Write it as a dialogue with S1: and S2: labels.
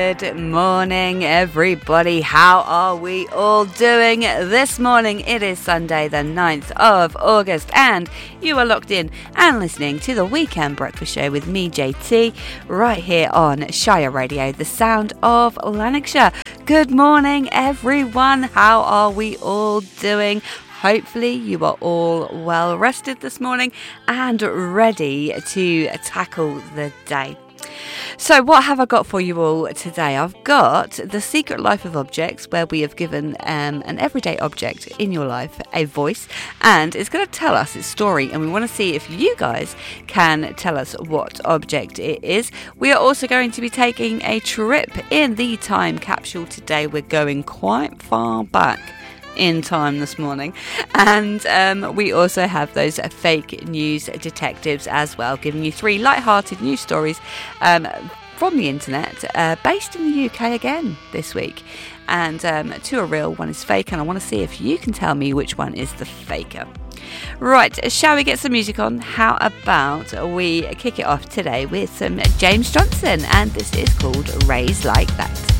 S1: Good morning, everybody. How are we all doing this morning? It is Sunday, the 9th of August, and you are locked in and listening to the Weekend Breakfast Show with me, JT, right here on Shire Radio, the sound of Lanarkshire. Good morning, everyone. How are we all doing? Hopefully you are all well rested this morning and ready to tackle the day. So what have I got for you all today? I've got The Secret Life of Objects, where we have given an everyday object in your life a voice, and it's going to tell us its story, and we want to see if you guys can tell us what object it is. We are also going to be taking a trip in the time capsule today. We're going quite far back in time this morning, and we also have those fake news detectives as well, giving you 3 light-hearted news stories from the internet, based in the UK again this week, and 2 are real, 1 is fake, and I want to see if you can tell me which one is the faker. Right, shall we get some music on? How about we kick it off today with some James Johnson, and this is called Raise Like That.